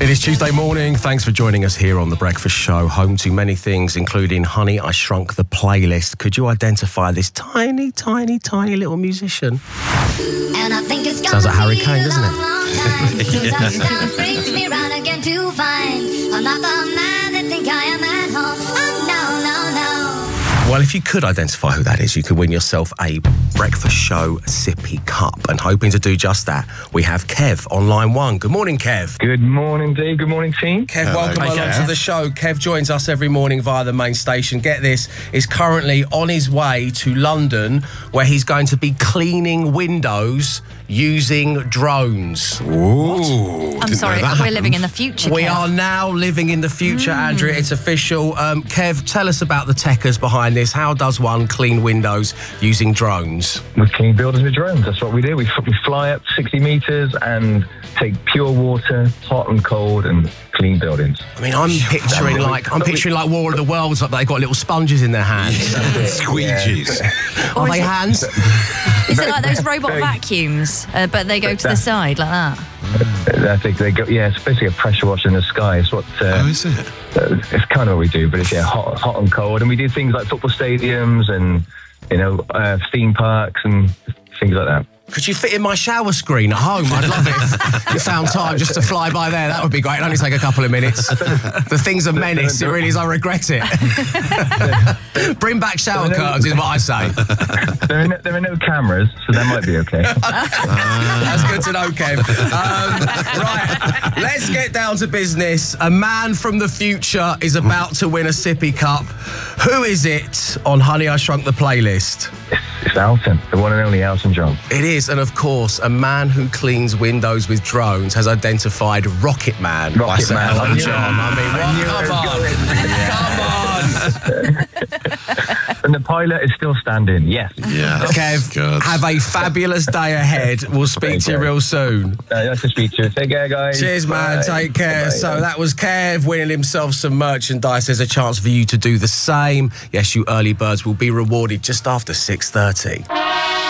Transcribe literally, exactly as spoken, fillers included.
It is Tuesday morning. Thanks for joining us here on The Breakfast Show, home to many things, including Honey, I Shrunk the Playlist. Could you identify this tiny, tiny, tiny little musician? And I think it's Sounds like Harry Kane, doesn't it? it? brings me round again to find I'm not the man that think I am at home. Oh, no, no, no. Well, if you could identify who that is, you could win yourself a Breakfast Show sippy cup. And hoping to do just that, we have Kev on line one. Good morning, Kev. Good morning, Dave. Good morning, team. Kev, Hello. welcome Hi, along Kev. to the show. Kev joins us every morning via the main station. Get this, is currently on his way to London, where he's going to be cleaning windows using drones. Ooh. I'm sorry, we're living in the future, We Kev. are now living in the future, Andrea. It's official. Um, Kev, tell us about the techers behind this. How does one clean windows using drones? We clean buildings with drones. That's what we do. We, we fly up sixty metres and take pure water, hot and cold, and clean buildings. I mean, I'm picturing like I'm picturing like War of the Worlds, like they've got little sponges in their hands. Squeegees. Are they hands? Is it like those robot vacuums, uh, but they go to the side like that? I think they go. Yeah, it's basically a pressure washer in the sky. It's what. Uh, Oh, is it? uh, it's kind of what we do, but it's yeah, hot, hot and cold, and we do things like football stadiums and you know uh, theme parks and things like that. Could you fit in my shower screen at home? I'd love it. You found time just to fly by there. That would be great. It'd only take a couple of minutes. The thing's a menace. It really is. I regret it. Bring back shower curtains is what I say. There are no, there are no cameras, so that might be okay. That's good to know, Kev. Um, right, let's get down to business. A man from the future is about to win a sippy cup. Who is it on Honey, I Shrunk the Playlist? It's Elton, the one and only Elton John. It is, and of course, a man who cleans windows with drones has identified Rocket Man by Rocket Sir Man. Elton I John. knew- I mean, I knew what? it was Come on! Come on! And the pilot is still standing. Yes. Yeah. Kev, Good. have a fabulous day ahead. We'll speak to you real soon. Uh, nice to speak to you. Take care, guys. Cheers, man. Bye. Take care. Bye. So that was Kev winning himself some merchandise. There's a chance for you to do the same. Yes, you early birds will be rewarded just after six thirty.